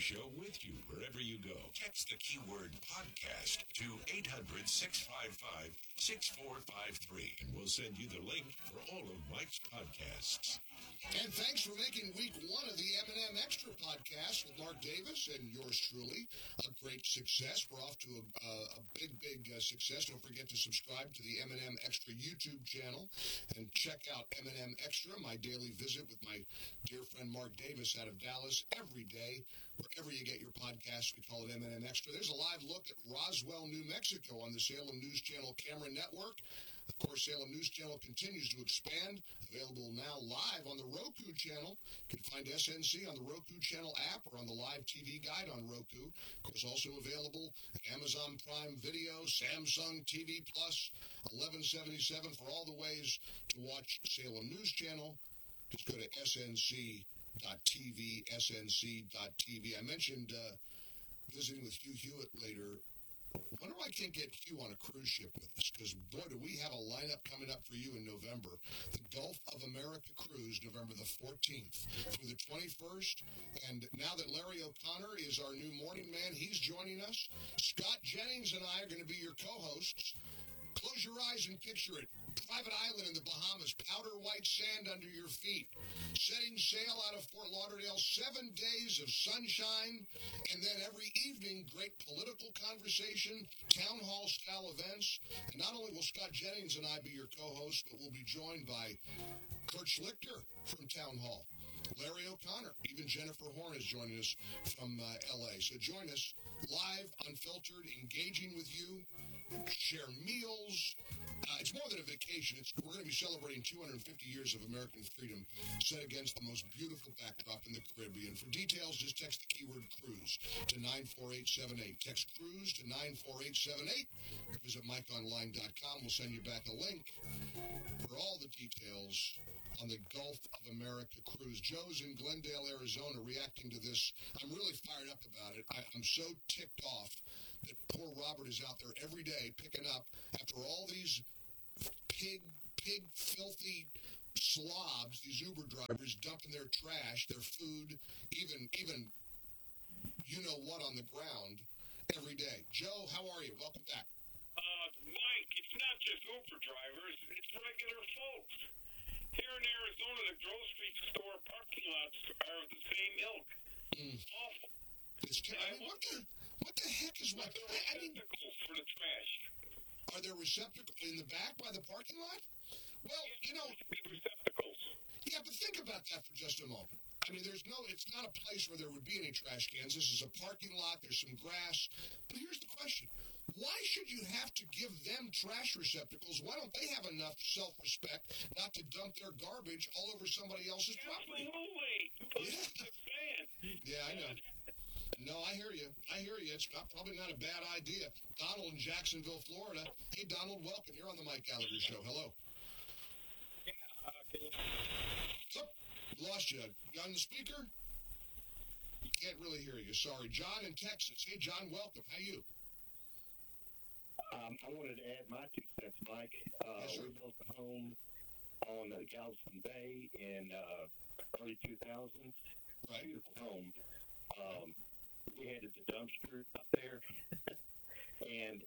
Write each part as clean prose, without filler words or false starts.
show with you wherever you go. Text the keyword podcast to 800-655-6453, and we'll send you the link for all of Mike's podcasts. And thanks for making week one of the M&M Extra podcast with Mark Davis and yours truly. A great success. We're off to a big success. Don't forget to subscribe to the M&M Extra YouTube channel and check out M&M Extra, my daily visit with my dear friend Mark Davis out of Dallas every day. Wherever you get your podcasts, we call it M&M Extra. There's a live look at Roswell, New Mexico on the Salem News Channel camera network. Of course, Salem News Channel continues to expand. Available now live on the Roku channel. You can find SNC on the Roku channel app or on the live TV guide on Roku. Of course, also available at Amazon Prime Video, Samsung TV Plus, 1177 for all the ways to watch Salem News Channel. Just go to SNC.TV, SNC.TV. I mentioned visiting with Hugh Hewitt later. I wonder why I can't get Hugh on a cruise ship with us, because, boy, do we have a lineup coming up for you in November. The Gulf of America cruise, November the 14th through the 21st. And now that Larry O'Connor is our new morning man, he's joining us. Scott Jennings and I are going to be your co-hosts. Close your eyes and picture it. Private island in the Bahamas, powder white sand under your feet. Setting sail out of Fort Lauderdale, 7 days of sunshine, and then every evening, great political conversation, town hall style events. And not only will Scott Jennings and I be your co-hosts, but we'll be joined by Kurt Schlichter from Town Hall, Larry O'Connor, even Jennifer Horn is joining us from L.A. So join us live, unfiltered, engaging with you, share meals. It's more than a vacation. We're going to be celebrating 250 years of American freedom set against the most beautiful backdrop in the Caribbean. For details, just text the keyword cruise to 94878. Text cruise to 94878. Or visit MikeOnline.com. We'll send you back a link for all the details on the Gulf of America cruise. Joe's in Glendale, Arizona, reacting to this. I'm really fired up about it. I'm so ticked off that poor Robert is out there every day picking up after all these pig filthy slobs, these Uber drivers dumping their trash, their food, even you know what on the ground every day. Joe, how are you? Welcome back. Mike, it's not just Uber drivers, it's regular folks. Here in Arizona, the grocery store parking lots are of the same ilk. Awful. What the heck is what? Receptacles for the trash. Are there receptacles in the back by the parking lot? Well, receptacles. Yeah, but think about that for just a moment. I mean, it's not a place where there would be any trash cans. This is a parking lot. There's some grass. But here's the question. Why should you have to give them trash receptacles? Why don't they have enough self-respect not to dump their garbage all over somebody else's property? Absolutely. Yeah, I know. No, I hear you. It's probably not a bad idea. Donald in Jacksonville, Florida. Hey, Donald, welcome. You're on the Mike Gallagher Show. Hello. Yeah, What's up? Lost you. You on the speaker? Can't really hear you. Sorry. John in Texas. Hey, John, welcome. How you? I wanted to add my 2 cents, Mike. Yes, we built a home on Galveston Bay in early 2000s. Right. Beautiful home. We had the dumpster up there, and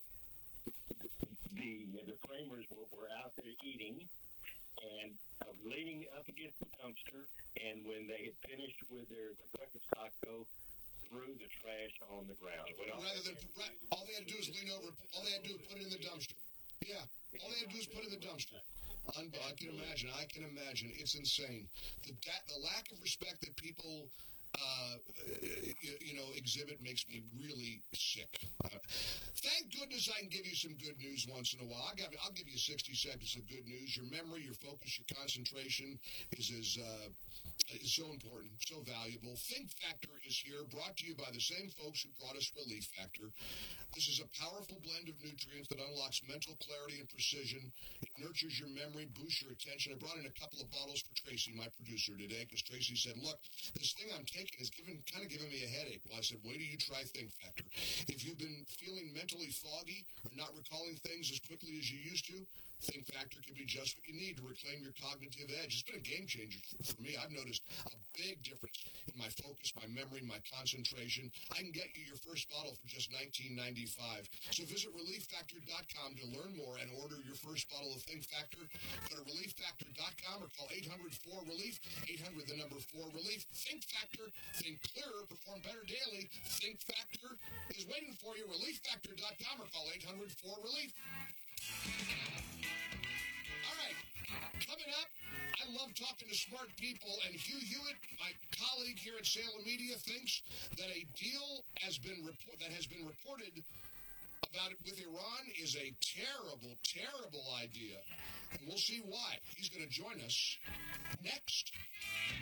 the framers were out there eating, and leaning up against the dumpster, and when they had finished with their breakfast taco, threw the trash on the ground. All they had to do is lean over. All they had to do was put it in the dumpster. Yeah. All they had to do is put it in the dumpster. I can imagine. It's insane. The lack of respect that people exhibit makes me really sick. Thank goodness I can give you some good news once in a while. I'll give you 60 seconds of good news. Your memory, your focus, your concentration is so important, so valuable. Think Factor is here, brought to you by the same folks who brought us Relief Factor. This is a powerful blend of nutrients that unlocks mental clarity and precision. It nurtures your memory, boosts your attention. I brought in a couple of bottles for Tracy, my producer, today, because Tracy said, look, this thing I'm taking is kind of giving me a headache. Well, I said, wait till you try Think Factor. If you've been feeling mentally foggy or not recalling things as quickly as you used to, Think Factor can be just what you need to reclaim your cognitive edge. It's been a game changer for me. I've noticed a big difference in my focus, my memory, my concentration. I can get you your first bottle for just $19.95. So visit ReliefFactor.com to learn more and order your first bottle of Think Factor. Go to ReliefFactor.com or call 800-4RELIEF, 800 the number 4RELIEF. Think Factor, think clearer, perform better daily. Think Factor is waiting for you. ReliefFactor.com or call 800-4RELIEF. All right, coming up, I love talking to smart people, and Hugh Hewitt, my colleague here at Salem Media, thinks that a deal has been reported about it with Iran is a terrible, terrible idea. And we'll see why. He's going to join us next.